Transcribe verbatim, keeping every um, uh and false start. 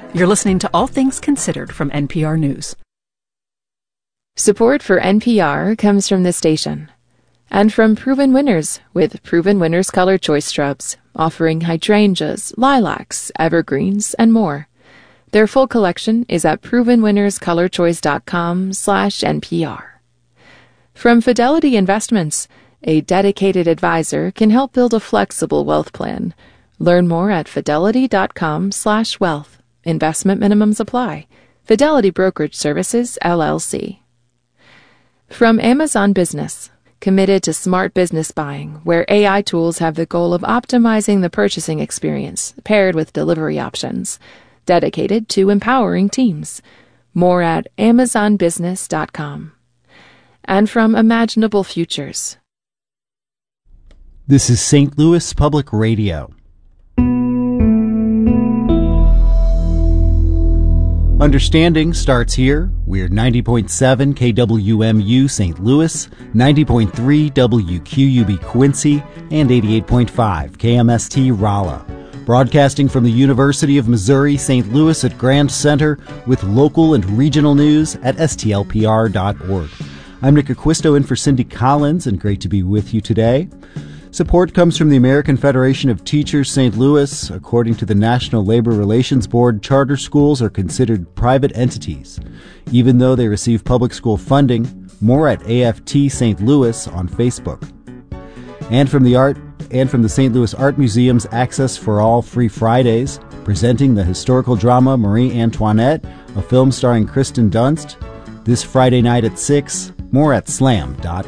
You're listening to All Things Considered from N P R News. Support for N P R comes from this station and from Proven Winners with Proven Winners Color Choice Shrubs, offering hydrangeas, lilacs, evergreens, and more. Their full collection is at proven winners color choice dot com slash N P R. From Fidelity Investments, a dedicated advisor can help build a flexible wealth plan. Learn more at fidelity dot com slash wealth. Investment minimums apply. Fidelity Brokerage Services, L L C. From Amazon Business, committed to smart business buying, where A I tools have the goal of optimizing the purchasing experience, paired with delivery options. Dedicated to empowering teams. More at amazon business dot com. And from Imaginable Futures. This is Saint Louis Public Radio. Understanding starts here. We're ninety point seven K W M U Saint Louis, ninety point three W Q U B Quincy, and eighty-eight point five K M S T Rolla. Broadcasting from the University of Missouri, Saint Louis at Grand Center with local and regional news at S T L P R dot org. I'm Nick Acquisto in for Cindy Collins, and great to be with you today. Support comes from the American Federation of Teachers Saint Louis. According to the National Labor Relations Board, charter schools are considered private entities, even though they receive public school funding. More at A F T Saint Louis on Facebook. And from the art and from the Saint Louis Art Museum's Access for All Free Fridays, presenting the historical drama Marie Antoinette, a film starring Kristen Dunst, this Friday night at six. More at slam dot